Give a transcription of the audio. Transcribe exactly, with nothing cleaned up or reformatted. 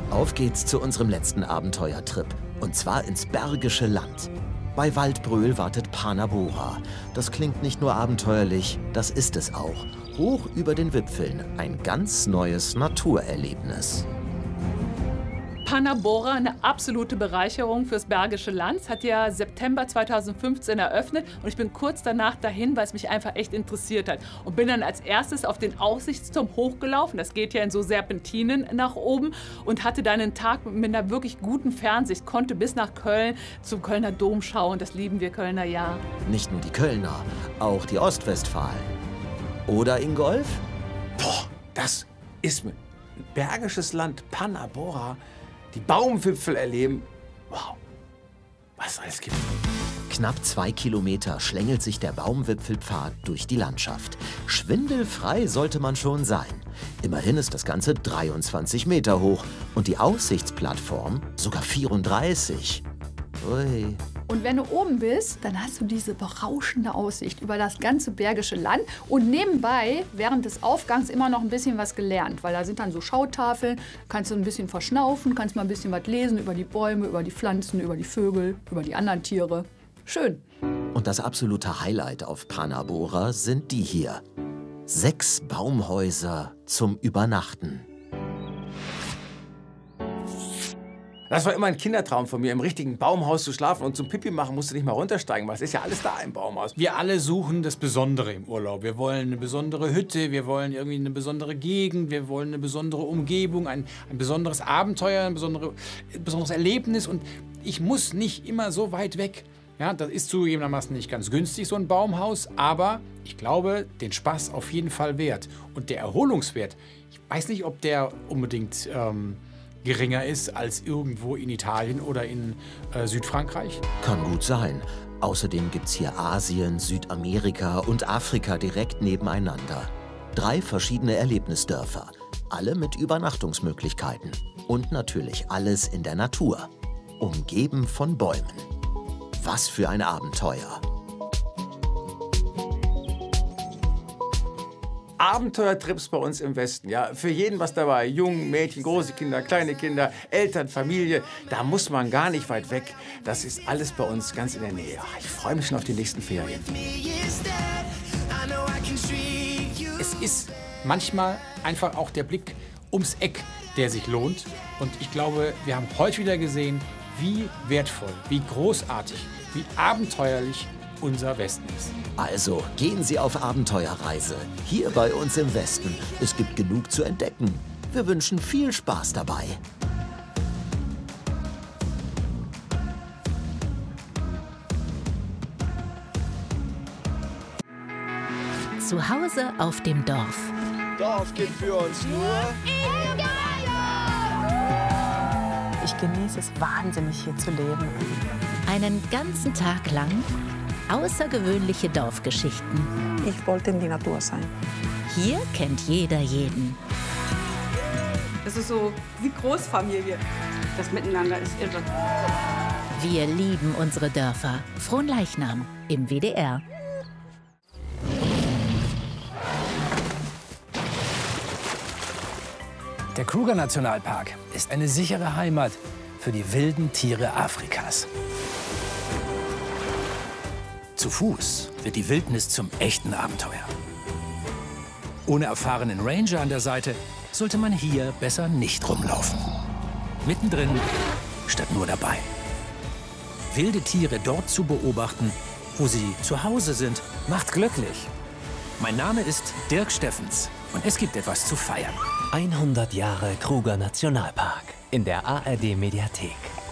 Auf geht's zu unserem letzten Abenteuertrip. Und zwar ins Bergische Land. Bei Waldbröl wartet Panabora. Das klingt nicht nur abenteuerlich, das ist es auch. Hoch über den Wipfeln ein ganz neues Naturerlebnis. Panabora, eine absolute Bereicherung fürs Bergische Land. Es hat ja September zweitausendfünfzehn eröffnet und ich bin kurz danach dahin, weil es mich einfach echt interessiert hat. Und bin dann als erstes auf den Aussichtsturm hochgelaufen. Das geht ja in so Serpentinen nach oben und hatte dann einen Tag mit einer wirklich guten Fernsicht. Konnte bis nach Köln zum Kölner Dom schauen. Das lieben wir Kölner ja. Nicht nur die Kölner, auch die Ostwestfalen. Oder Ingolf? Boah, das ist ein Bergisches Land, Panabora. Die Baumwipfel erleben. Wow, was es alles gibt. Knapp zwei Kilometer schlängelt sich der Baumwipfelpfad durch die Landschaft. Schwindelfrei sollte man schon sein. Immerhin ist das Ganze dreiundzwanzig Meter hoch und die Aussichtsplattform sogar vierunddreißig. Ui. Und wenn du oben bist, dann hast du diese berauschende Aussicht über das ganze Bergische Land und nebenbei während des Aufgangs immer noch ein bisschen was gelernt, weil da sind dann so Schautafeln, kannst du ein bisschen verschnaufen, kannst mal ein bisschen was lesen über die Bäume, über die Pflanzen, über die Vögel, über die anderen Tiere. Schön. Und das absolute Highlight auf Panabora sind die hier. Sechs Baumhäuser zum Übernachten. Das war immer ein Kindertraum von mir, im richtigen Baumhaus zu schlafen. Und zum Pipi machen musst du nicht mal runtersteigen, weil es ist ja alles da im Baumhaus. Wir alle suchen das Besondere im Urlaub. Wir wollen eine besondere Hütte, wir wollen irgendwie eine besondere Gegend, wir wollen eine besondere Umgebung, ein, ein besonderes Abenteuer, ein, besondere, ein besonderes Erlebnis. Und ich muss nicht immer so weit weg. Ja, das ist zugegebenermaßen nicht ganz günstig, so ein Baumhaus, aber ich glaube, den Spaß auf jeden Fall wert. Und der Erholungswert, ich weiß nicht, ob der unbedingt ähm, geringer ist als irgendwo in Italien oder in äh, Südfrankreich? Kann gut sein. Außerdem gibt's hier Asien, Südamerika und Afrika direkt nebeneinander. Drei verschiedene Erlebnisdörfer, alle mit Übernachtungsmöglichkeiten. Und natürlich alles in der Natur, umgeben von Bäumen. Was für ein Abenteuer! Abenteuertrips bei uns im Westen, ja, für jeden was dabei. Jungen, Mädchen, große Kinder, kleine Kinder, Eltern, Familie. Da muss man gar nicht weit weg. Das ist alles bei uns ganz in der Nähe. Ich freue mich schon auf die nächsten Ferien. Es ist manchmal einfach auch der Blick ums Eck, der sich lohnt. Und ich glaube, wir haben heute wieder gesehen, wie wertvoll, wie großartig, wie abenteuerlich unser Westen ist. Also gehen Sie auf Abenteuerreise. Hier bei uns im Westen. Es gibt genug zu entdecken. Wir wünschen viel Spaß dabei. Zu Hause auf dem Dorf. Dorf gibt für uns nur Ich genieße es wahnsinnig, hier zu leben. Einen ganzen Tag lang außergewöhnliche Dorfgeschichten. Ich wollte in die Natur sein. Hier kennt jeder jeden. Das ist so wie Großfamilie. Das Miteinander ist irre. Wir lieben unsere Dörfer. Fronleichnam im W D R. Der Kruger-Nationalpark ist eine sichere Heimat für die wilden Tiere Afrikas. Zu Fuß wird die Wildnis zum echten Abenteuer. Ohne erfahrenen Ranger an der Seite sollte man hier besser nicht rumlaufen. Mittendrin statt nur dabei. Wilde Tiere dort zu beobachten, wo sie zu Hause sind, macht glücklich. Mein Name ist Dirk Steffens und es gibt etwas zu feiern. hundert Jahre Kruger Nationalpark in der A R D Mediathek.